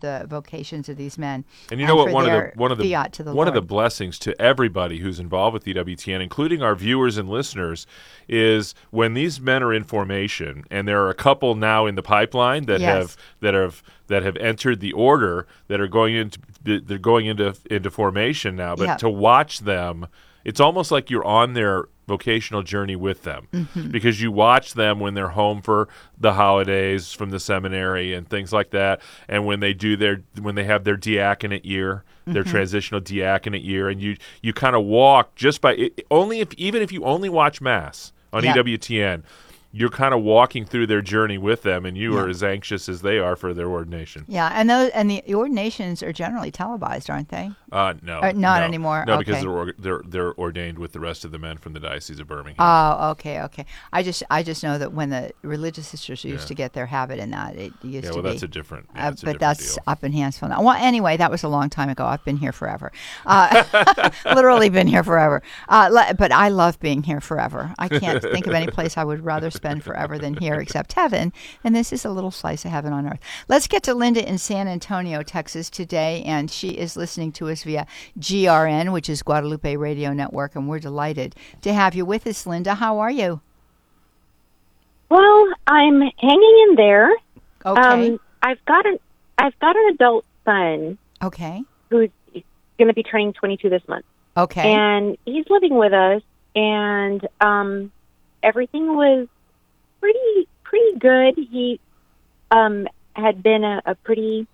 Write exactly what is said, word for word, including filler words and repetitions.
the vocations of these men. And you know what? for One of their the one of the fiat to the one of the Lord. blessings to everybody who's involved with E W T N, including our viewers and listeners, is when these men are in formation, and there are a couple now in the pipeline that Yes. have that have that have entered the order that are going into they're going into into formation now. But Yeah. to watch them, it's almost like you're on their vocational journey with them, Mm-hmm. because you watch them when they're home for the holidays from the seminary and things like that, and when they do their when they have their diaconate year, their Mm-hmm. transitional diaconate year, and you you kind of walk just by it, only if even if you only watch Mass on Yeah. E W T N, you're kind of walking through their journey with them, and you Yeah. are as anxious as they are for their ordination. Yeah, and those and the ordinations are generally televised, aren't they? Uh, no, Uh, not no. anymore. No, because Okay. they're, or, they're they're ordained with the rest of the men from the Diocese of Birmingham. Oh, okay, okay. I just I just know that when the religious sisters used Yeah. to get their habit in that, it used yeah, to well, be. that's a different. Yeah, Uh, it's a but different that's deal. up in Hansville now. Well, anyway, that was a long time ago. I've been here forever. Uh, literally been here forever. Uh, le- but I love being here forever. I can't think of any place I would rather spend forever than here except heaven. And this is a little slice of heaven on earth. Let's get to Linda in San Antonio, Texas today. And she is listening to us via G R N, which is Guadalupe Radio Network. And we're delighted to have you with us, Linda. How are you? Well, I'm hanging in there. Okay. Um, I've got an I've got an adult son okay. who's going to be turning twenty-two this month, Okay. and he's living with us. And um, everything was pretty pretty good. He um, had been a, a pretty